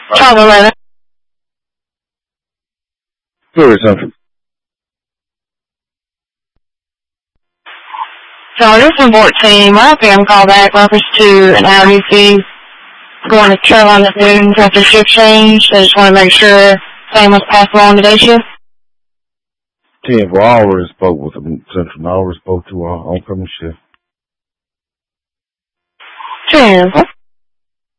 Charlie 11. Sorry, something. So this is 14. My FM call back refers to an Audi C going to Carolina Dunes after shift change. I just want to make sure same was passed along to day shift. 10 for hours spoke with them. Central hours spoke to our oncoming shift. 10.